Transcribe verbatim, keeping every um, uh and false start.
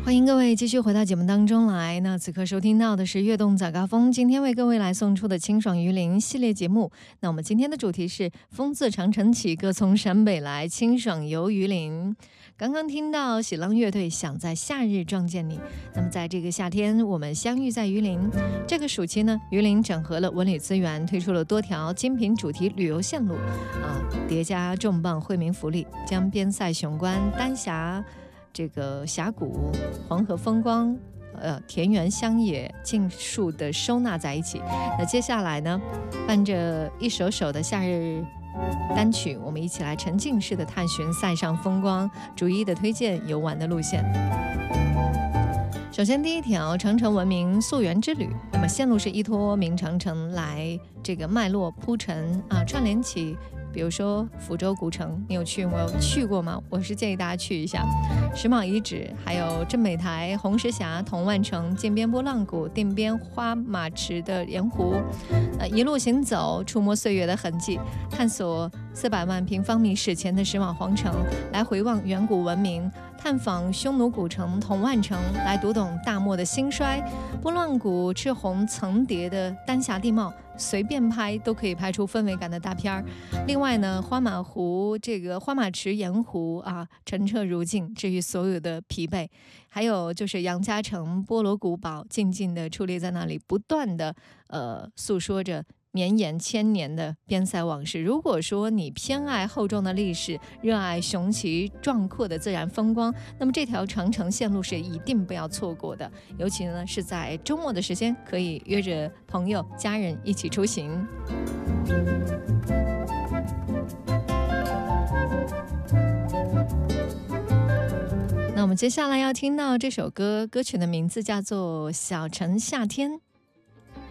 欢迎各位继续回到节目当中来。那此刻收听到的是悦动早高峰，今天为各位来送出的清爽鱼林系列节目。那我们今天的主题是风自长城起，歌从陕北来，清爽游鱼林。刚刚听到喜浪乐队想在夏日撞见你。那么在这个夏天我们相遇在鱼林，这个暑期呢，鱼林整合了文旅资源，推出了多条精品主题旅游线路啊，叠加重磅惠民福利，将边塞雄关、丹霞这个峡谷、黄河风光、呃田园乡野尽数的收纳在一起。那接下来呢，伴着一首首的夏日单曲，我们一起来沉浸式的探寻塞上风光，逐一的推荐游玩的路线。首先第一条，长城文明溯源之旅，那么线路是依托明长城来这个脉络铺陈啊，串联起比如说福州古城，你有去我有去过吗？我是建议大家去一下。石卯遗址，还有镇美台、红石峡、铜万城、涧边波浪谷、定边花马池的盐湖，呃，一路行走，触摸岁月的痕迹，探索四百万平方米史前的石卯皇城，来回望远古文明，探访匈奴古城铜万城，来读懂大漠的兴衰，波浪谷赤红层叠的丹霞地貌，随便拍都可以拍出氛围感的大片儿。另外呢，花马湖这个花马池盐湖啊，澄澈如镜，治愈所有的疲惫。还有就是杨家城波罗古堡，静静地矗立在那里，不断的呃诉说着绵延千年的边塞往事。如果说你偏爱厚重的历史，热爱雄奇壮阔的自然风光，那么这条长城线路是一定不要错过的。尤其呢是在周末的时间，可以约着朋友家人一起出行。那我们接下来要听到这首歌，歌曲的名字叫做《小城夏天》。